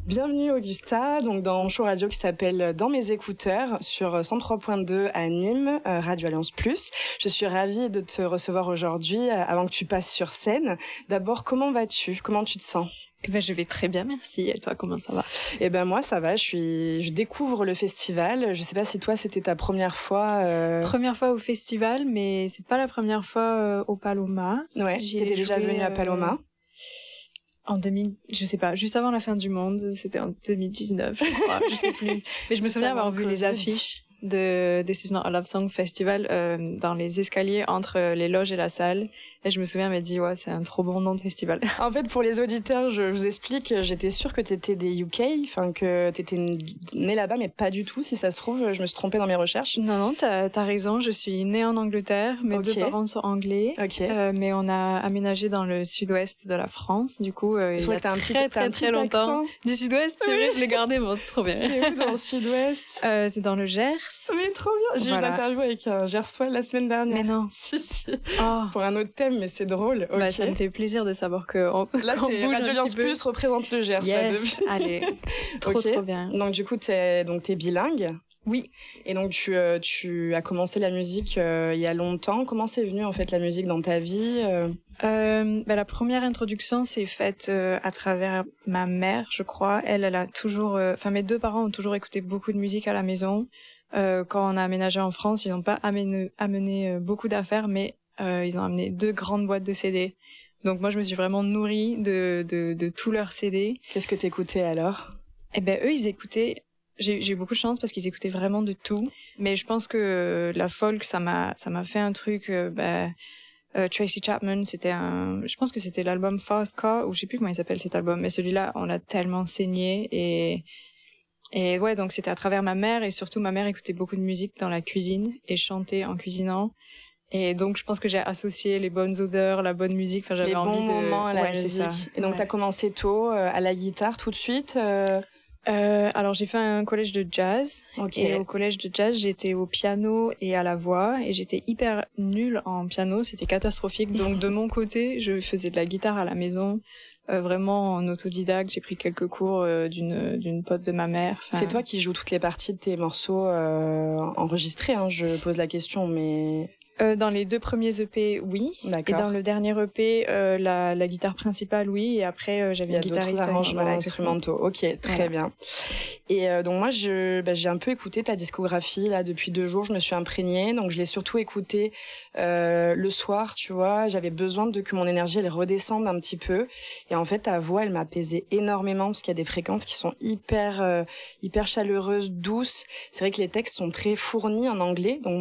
Bienvenue Augusta, donc dans mon show radio qui s'appelle Dans mes écouteurs sur 103.2 à Nîmes, Radio Alliance Plus. Je suis ravie de te recevoir aujourd'hui avant que tu passes sur scène. D'abord, comment vas-tu? Comment tu te sens? Je vais très bien, merci. Et toi, comment ça va? Moi, ça va. Je découvre le festival. Je sais pas si toi, c'était ta première fois. Première fois au festival, mais c'est pas la première fois au Paloma. Ouais. T'étais déjà venue à Paloma? En 2000, je sais pas, juste avant la fin du monde, c'était en 2019, je crois, je sais plus. Mais je me souviens avoir vu les affiches de This Is Not a Love Song Festival dans les escaliers entre les loges et la salle. Et je me souviens m'être dit, ouais, c'est un trop bon nom de festival. En fait, pour les auditeurs, je vous explique, j'étais sûre que t'étais des UK, enfin que t'étais née là-bas, mais pas du tout, si ça se trouve, je me suis trompée dans mes recherches. Non, t'as raison, je suis née en Angleterre, mes deux parents sont anglais, mais on a aménagé dans le sud-ouest de la France, du coup, il y a très longtemps. Du sud-ouest, c'est vrai, je l'ai gardé, bon, c'est trop bien. C'est où dans le sud-ouest? C'est dans le Gers. Mais trop bien, j'ai eu une interview avec un Gersois la semaine dernière. Mais non. Si. Oh. Pour un autre thème, mais c'est drôle. Bah, ça me fait plaisir de savoir que là, c'est Radio Alliance Plus représente le Gers. Yes. Allez. Trop bien. Donc, du coup, t'es bilingue? Oui. Et donc, tu as commencé la musique il y a longtemps. Comment c'est venu, en fait, la musique dans ta vie? La première introduction s'est faite à travers ma mère, je crois. Elle a toujours... mes deux parents ont toujours écouté beaucoup de musique à la maison. Quand on a aménagé en France, ils n'ont pas amené beaucoup d'affaires, mais ils ont amené 2 grandes boîtes de CD. Donc moi, je me suis vraiment nourrie de tous leurs CD. Qu'est-ce que t'écoutais alors? Eux, ils écoutaient... J'ai eu beaucoup de chance parce qu'ils écoutaient vraiment de tout. Mais je pense que la folk, ça m'a fait un truc... Tracy Chapman, je pense que c'était l'album Fast Car, ou je sais plus comment il s'appelle cet album, mais celui-là, on l'a tellement saigné et ouais, donc c'était à travers ma mère, et surtout ma mère écoutait beaucoup de musique dans la cuisine et chantait en cuisinant. Et donc je pense que j'ai associé les bonnes odeurs, la bonne musique, enfin j'avais envie de... Les bons moments à la musique. C'est ça. Et donc t'as commencé tôt à la guitare tout de suite Alors j'ai fait un collège de jazz, et au collège de jazz j'étais au piano et à la voix, et j'étais hyper nulle en piano, c'était catastrophique. Donc de mon côté, je faisais de la guitare à la maison, vraiment en autodidacte. J'ai pris quelques cours d'une pote de ma mère. C'est toi qui joues toutes les parties de tes morceaux enregistrés, hein, je pose la question, mais... Dans les 2 premiers EP, oui. D'accord. Et dans le dernier EP, la guitare principale, oui. Et après, j'avais une guitariste. Arrangements instrumentaux. Ok, très bien. Et donc moi, j'ai un peu écouté ta discographie là depuis 2 jours. Je me suis imprégnée, donc je l'ai surtout écoutée le soir, tu vois. J'avais besoin que mon énergie elle redescende un petit peu. Et en fait, ta voix, elle m'apaisait énormément parce qu'il y a des fréquences qui sont hyper chaleureuses, douces. C'est vrai que les textes sont très fournis en anglais, donc